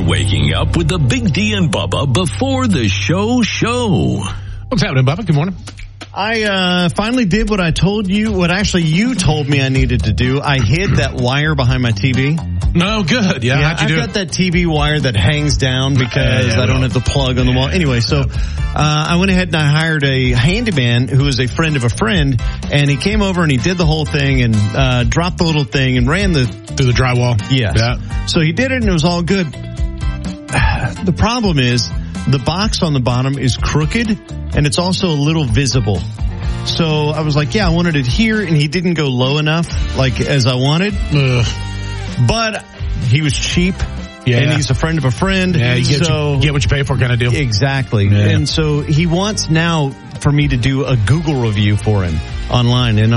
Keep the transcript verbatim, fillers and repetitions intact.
waking up with the Big D and Bubba before the show show. What's happening, Bubba? Good morning. I uh, finally did what I told you, what actually you told me I needed to do. I hid that wire behind my T V. No, good. Yeah, yeah how'd you I've do got it? that T V wire that hangs down because yeah, I don't well, have the plug on the wall. Anyway, so uh, I went ahead and I hired a handyman who is a friend of a friend, and he came over and he did the whole thing and uh, dropped the little thing and ran the... Through the drywall? Yes. Yeah. So he did it and it was all good. The problem is the box on the bottom is crooked and it's also a little visible. So I was like, yeah, I wanted it here, and he didn't go low enough, like, as I wanted. Ugh. But he was cheap, yeah. and he's a friend of a friend. Yeah, you get, so, you get what you pay for kind of deal. Exactly. Yeah. And so he wants now for me to do a Google review for him online, and